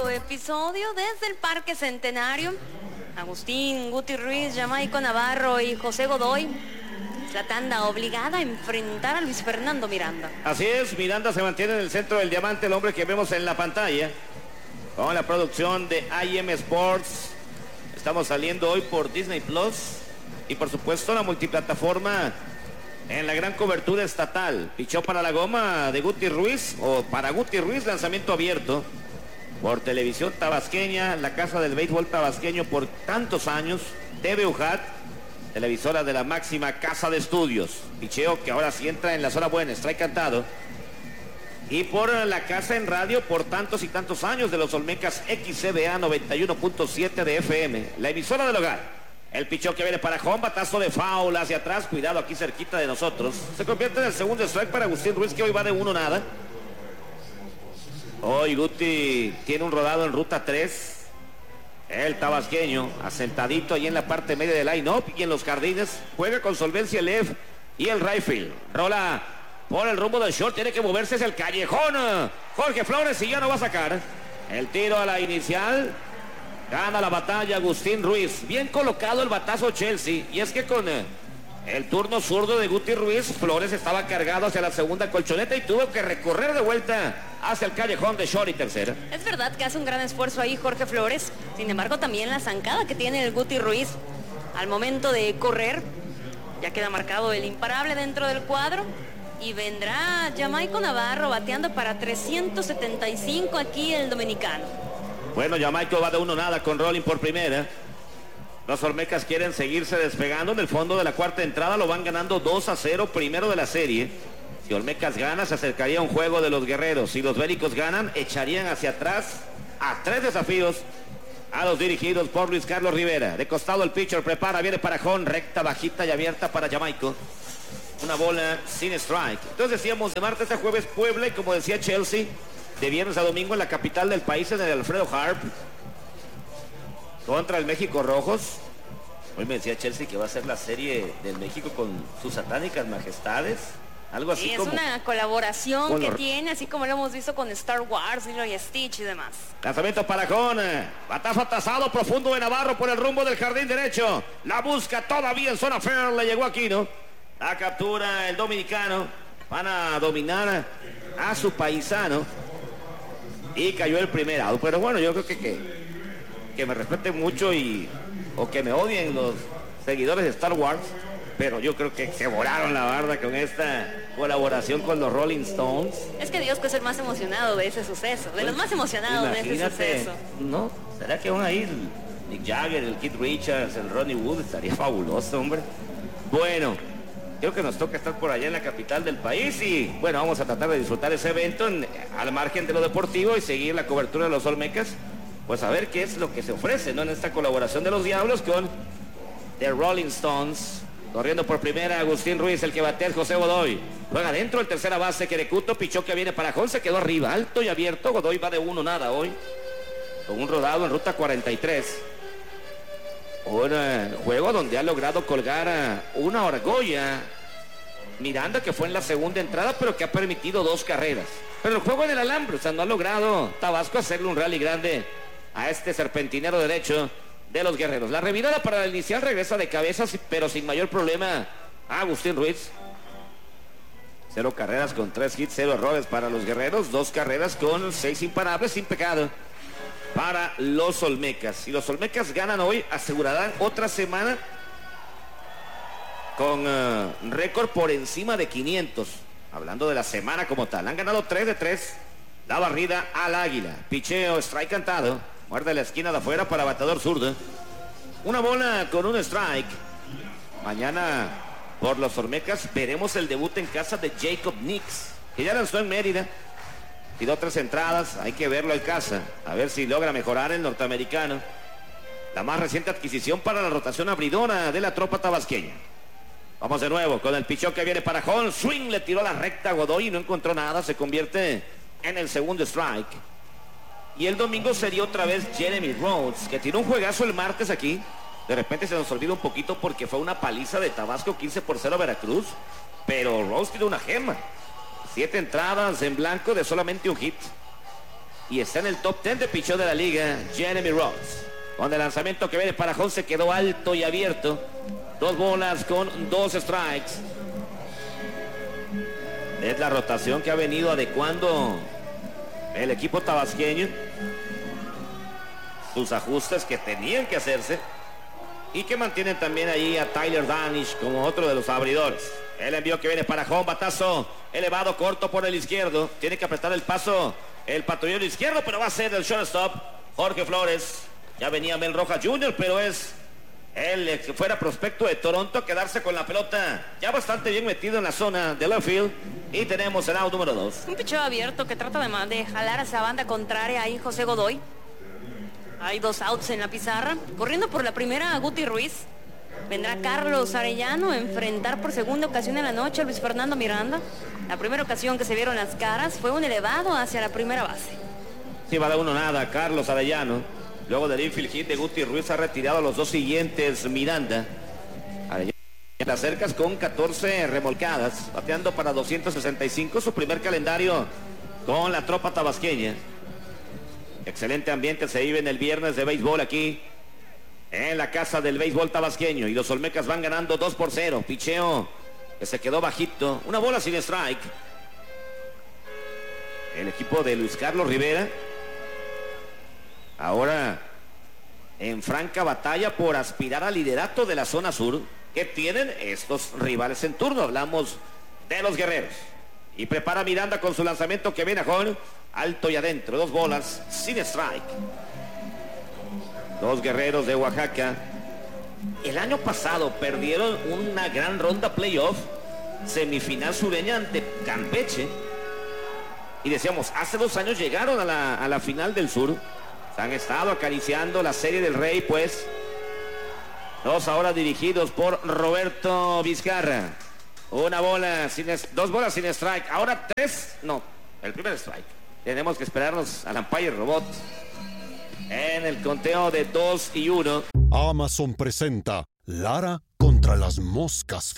nuevo episodio desde el Parque Centenario. Agustín, Guti Ruiz, Jamaico Navarro y José Godoy. Es la tanda obligada a enfrentar a Luis Fernando Miranda. Así es, Miranda se mantiene en el centro del diamante, el hombre que vemos en la pantalla, con la producción de IM Sports. Estamos saliendo hoy por Disney Plus y por supuesto la multiplataforma en la gran cobertura estatal. Pichó para la goma de Guti Ruiz, o para Guti Ruiz, lanzamiento abierto por Televisión Tabasqueña, la casa del béisbol tabasqueño por tantos años, TV UJAT, televisora de la máxima casa de estudios. Picheo que ahora sí entra en la zona buena, strike cantado. Y por la casa en radio por tantos y tantos años de los Olmecas, XCBA 91.7 de FM, la emisora del hogar. El picheo que viene para home, batazo de foul hacia atrás, cuidado aquí cerquita de nosotros. Se convierte en el segundo strike para Agustín Ruiz, que hoy va de 1-0. Hoy Guti tiene un rodado en ruta 3. El tabasqueño, asentadito ahí en la parte media del line-up y en los jardines, juega con solvencia el left y el right field. Rola por el rumbo del short, tiene que moverse hacia el callejón. Jorge Flores, y ya no va a sacar. El tiro a la inicial. Gana la batalla Agustín Ruiz. Bien colocado el batazo Chelsea. Y es que con el turno zurdo de Guti Ruiz, Flores estaba cargado hacia la segunda colchoneta y tuvo que recorrer de vuelta hacia el callejón de short y tercera. Es verdad que hace un gran esfuerzo ahí Jorge Flores. Sin embargo, también la zancada que tiene el Guti Ruiz al momento de correr. Ya queda marcado el imparable dentro del cuadro. Y vendrá Jamaico Navarro bateando para 375 aquí el dominicano. Bueno, Jamaico va de 1-0 con rolling por primera. Los Olmecas quieren seguirse despegando. En el fondo de la cuarta entrada lo van ganando 2-0, primero de la serie. Si Olmecas gana, se acercaría a un juego de los guerreros. Si los bélicos ganan, echarían hacia atrás a 3 desafíos a los dirigidos por Luis Carlos Rivera. De costado el pitcher prepara, viene para Jón, recta, bajita y abierta para Jamaico. Una bola sin strike. Entonces decíamos, de martes a jueves Puebla, y como decía Chelsea, de viernes a domingo en la capital del país, en el Alfredo Harp, contra el México Rojos. Hoy me decía Chelsea que va a ser la serie del México con sus satánicas majestades. Algo así, sí, como... es una colaboración que tiene, así como lo hemos visto con Star Wars, Lilo y Stitch y demás. Lanzamiento para Jón. Batazo atasado profundo de Navarro por el rumbo del jardín derecho. La busca todavía en zona fair. Le llegó aquí, ¿no? La captura el dominicano. Van a dominar a su paisano. Y cayó el primer out. Pero bueno, yo creo que me respeten mucho o que me odien los seguidores de Star Wars. Pero yo creo que se volaron la barda con esta colaboración con los Rolling Stones. Es que Dios, que es el más emocionado de ese suceso. De los más emocionados de ese suceso. ¿No? ¿Será que van a ir Mick Jagger, el Keith Richards, el Ronnie Wood? Estaría fabuloso, hombre. Bueno, creo que nos toca estar por allá en la capital del país y bueno, vamos a tratar de disfrutar ese evento al margen de lo deportivo y seguir la cobertura de los Olmecas, pues a ver qué es lo que se ofrece, ¿no? En esta colaboración de los Diablos con The Rolling Stones. Corriendo por primera Agustín Ruiz, el que batea es José Godoy. Juega dentro el tercera base Querecuto, pichó que viene para Jón, se quedó arriba, alto y abierto. Godoy va de 1-0 hoy, con un rodado en ruta 43. Un juego donde ha logrado colgar una argolla Miranda, que fue en la segunda entrada, pero que ha permitido 2 carreras. Pero el juego en el alambre, o sea, no ha logrado Tabasco hacerle un rally grande a este serpentinero derecho de los guerreros. La revirada para el inicial regresa de cabezas, pero sin mayor problema a Agustín Ruiz. 0 carreras con 3 hits, 0 errores para los guerreros. 2 carreras con 6 imparables, sin pecado para los Olmecas. Si los Olmecas ganan hoy, asegurarán otra semana con récord por encima de 500. Hablando de la semana como tal. Han ganado 3 de 3. La barrida al Águila. Picheo, strike cantado. Muerde la esquina de afuera para bateador zurdo. Una bola con un strike. Mañana por los Olmecas veremos el debut en casa de Jacob Nix, que ya lanzó en Mérida. Tiró 3 entradas. Hay que verlo en casa. A ver si logra mejorar el norteamericano. La más reciente adquisición para la rotación abridora de la tropa tabasqueña. Vamos de nuevo con el pichón que viene para Hall. Swing, le tiró la recta a Godoy y no encontró nada. Se convierte en el segundo strike. Y el domingo sería otra vez Jeremy Rhodes, que tiró un juegazo el martes aquí. De repente se nos olvida un poquito porque fue una paliza de Tabasco, 15-0 a Veracruz. Pero Rhodes tiró una gema. 7 entradas en blanco de solamente un hit. y está en el top 10 de picheo de la liga, Jeremy Ross. Con el lanzamiento que viene para home se quedó alto y abierto. 2 bolas con 2 strikes. Es la rotación que ha venido adecuando el equipo tabasqueño. Sus ajustes que tenían que hacerse. Y que mantienen también ahí a Tyler Danish como otro de los abridores. El envío que viene para home, batazo elevado, corto por el izquierdo. Tiene que apretar el paso el patrullero izquierdo, pero va a ser el shortstop, Jorge Flores. Ya venía Mel Rojas Jr., pero es el que fuera prospecto de Toronto, quedarse con la pelota ya bastante bien metido en la zona de left field. Y tenemos el out número 2. Un picheo abierto que trata de jalar hacia la banda contraria ahí José Godoy. Hay 2 outs en la pizarra. Corriendo por la primera Guti Ruiz. Vendrá Carlos Arellano a enfrentar por segunda ocasión en la noche a Luis Fernando Miranda. La primera ocasión que se vieron las caras fue un elevado hacia la primera base. Sí, va de 1-0 Carlos Arellano. Luego del infield hit de Guti Ruiz ha retirado a los 2 siguientes Miranda. Arellano en las cercas con 14 remolcadas, bateando para 265, su primer calendario con la tropa tabasqueña. Excelente ambiente se vive en el viernes de béisbol aquí en la casa del béisbol tabasqueño, y los Olmecas van ganando 2-0. Picheo que se quedó bajito, 1 bola sin strike. El equipo de Luis Carlos Rivera ahora en franca batalla por aspirar al liderato de la zona sur que tienen estos rivales en turno. Hablamos de los Guerreros. Y prepara Miranda con su lanzamiento que viene a home, alto y adentro, 2 bolas sin strike. Los Guerreros de Oaxaca el año pasado perdieron una gran ronda playoff, semifinal sureña ante Campeche, y decíamos, hace 2 años llegaron a la final del sur. Se han estado acariciando la Serie del Rey, pues. 2 ahora dirigidos por Roberto Vizcarra. 2 bolas sin strike. Ahora 3, no, el primer strike. Tenemos que esperarnos al umpire robot en el conteo de 2-1. Amazon presenta Lara contra las moscas